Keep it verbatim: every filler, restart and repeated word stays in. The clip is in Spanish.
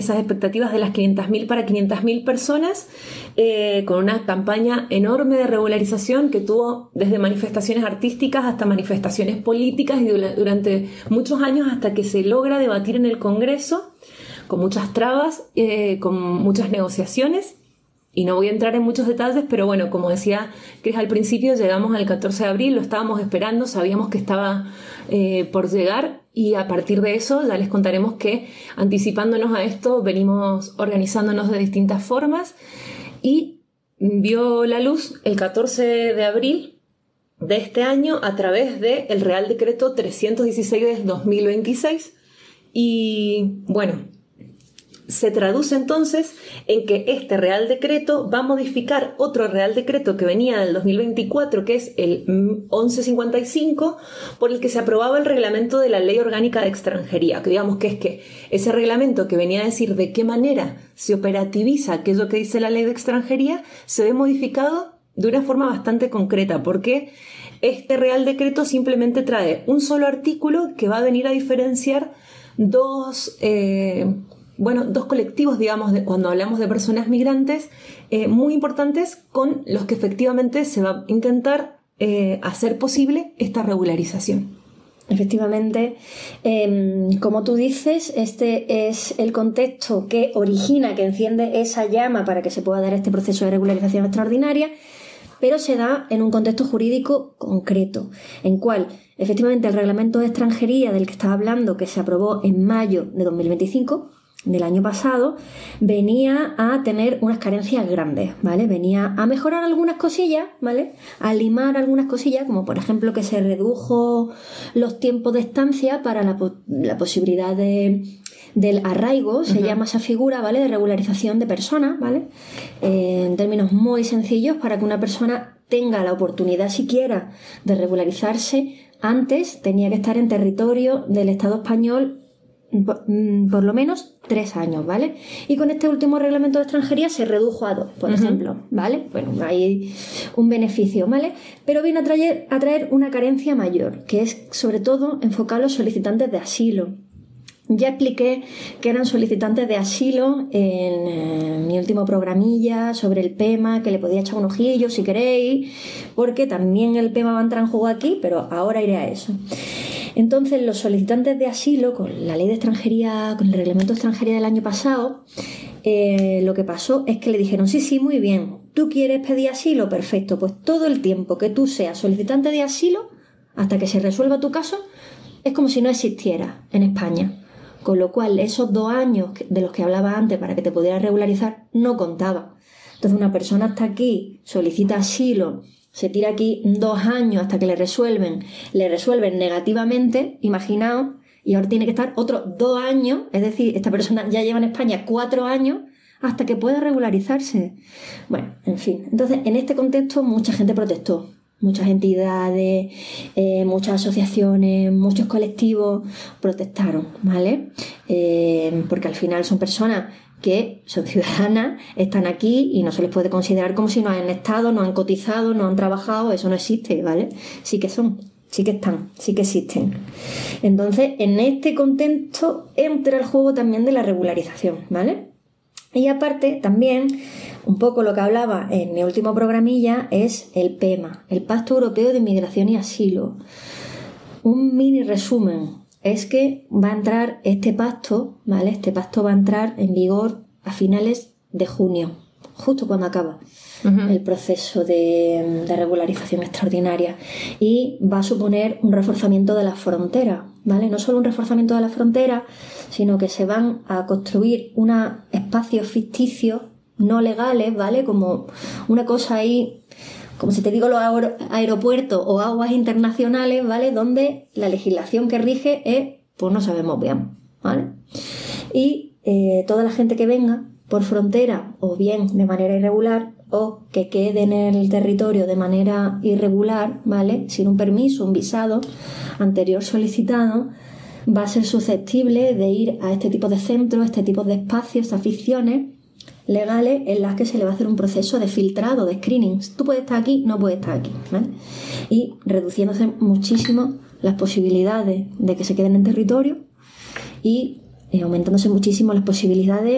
esas expectativas de las quinientas mil para quinientas mil personas, eh, con una campaña enorme de regularización que tuvo desde manifestaciones artísticas hasta manifestaciones políticas y durante muchos años hasta que se logra debatir en el Congreso, con muchas trabas, eh, con muchas negociaciones. Y no voy a entrar en muchos detalles, pero bueno, como decía Cris al principio, llegamos al catorce de abril, lo estábamos esperando, sabíamos que estaba eh, por llegar, y a partir de eso ya les contaremos que, anticipándonos a esto, venimos organizándonos de distintas formas, y vio la luz el catorce de abril de este año a través del Real Decreto trescientos dieciséis de dos mil veintiséis. Y bueno, se traduce entonces en que este Real Decreto va a modificar otro Real Decreto que venía del dos mil veinticuatro, que es el once cincuenta y cinco, por el que se aprobaba el reglamento de la Ley Orgánica de Extranjería, que digamos que es que ese reglamento que venía a decir de qué manera se operativiza aquello que dice la Ley de Extranjería, se ve modificado de una forma bastante concreta, porque este Real Decreto simplemente trae un solo artículo que va a venir a diferenciar dos... Eh, Bueno, dos colectivos, digamos, de, cuando hablamos de personas migrantes, eh, muy importantes, con los que efectivamente se va a intentar eh, hacer posible esta regularización. Efectivamente, eh, como tú dices, este es el contexto que origina, que enciende esa llama para que se pueda dar este proceso de regularización extraordinaria, pero se da en un contexto jurídico concreto, en cual efectivamente el reglamento de extranjería del que estaba hablando, que se aprobó en mayo de dos mil veinticinco, del año pasado, venía a tener unas carencias grandes, ¿vale? Venía a mejorar algunas cosillas, ¿vale? A limar algunas cosillas, como por ejemplo que se redujo los tiempos de estancia para la, la posibilidad de, del arraigo, se uh-huh. llama esa figura, ¿vale? De regularización de personas, ¿vale? Eh, en términos muy sencillos, para que una persona tenga la oportunidad siquiera de regularizarse, antes tenía que estar en territorio del Estado español Por, por lo menos tres años, ¿vale? Y con este último reglamento de extranjería se redujo a dos, por uh-huh. ejemplo, ¿vale? Bueno, hay un beneficio, ¿vale? Pero viene a traer, a traer una carencia mayor, que es sobre todo enfocar a los solicitantes de asilo. Ya expliqué que eran solicitantes de asilo en, en mi último programilla sobre el PEMA, que le podía echar un ojillo si queréis, porque también el PEMA va a entrar en juego aquí, pero ahora iré a eso. Entonces, los solicitantes de asilo, con la ley de extranjería, con el reglamento de extranjería del año pasado, eh, lo que pasó es que le dijeron, sí, sí, muy bien, ¿tú quieres pedir asilo? Perfecto, pues todo el tiempo que tú seas solicitante de asilo, hasta que se resuelva tu caso, es como si no existiera en España. Con lo cual, esos dos años de los que hablaba antes para que te pudieras regularizar, no contaba. Entonces, una persona está aquí, solicita asilo, se tira aquí dos años hasta que le resuelven, le resuelven negativamente, imaginaos, y ahora tiene que estar otros dos años, es decir, esta persona ya lleva en España cuatro años hasta que pueda regularizarse. Bueno, en fin, entonces en este contexto mucha gente protestó, muchas entidades, eh, muchas asociaciones, muchos colectivos protestaron, ¿vale? Eh, porque al final son personas que son ciudadanas, están aquí y no se les puede considerar como si no han estado, no han cotizado, no han trabajado, eso no existe, ¿vale? Sí que son, sí que están, sí que existen. Entonces, en este contexto entra el juego también de la regularización, ¿vale? Y aparte, también, un poco lo que hablaba en mi último programilla es el PEMA, el Pacto Europeo de Migración y Asilo. Un mini resumen. Es que va a entrar este pacto, ¿vale? Este pacto va a entrar en vigor a finales de junio, justo cuando acaba uh-huh. el proceso de, de regularización extraordinaria, y va a suponer un reforzamiento de la frontera, ¿vale? No solo un reforzamiento de la frontera, sino que se van a construir unos espacios ficticios no legales, ¿vale? Como una cosa ahí, como si te digo los aeropuertos o aguas internacionales, ¿vale? Donde la legislación que rige es, pues no sabemos bien, ¿vale? Y eh, toda la gente que venga por frontera, o bien de manera irregular, o que quede en el territorio de manera irregular, ¿vale? Sin un permiso, un visado anterior solicitado, va a ser susceptible de ir a este tipo de centros, este tipo de espacios, aficiones legales en las que se le va a hacer un proceso de filtrado, de screening. Tú puedes estar aquí, no puedes estar aquí, ¿vale? Y reduciéndose muchísimo las posibilidades de que se queden en territorio y eh, aumentándose muchísimo las posibilidades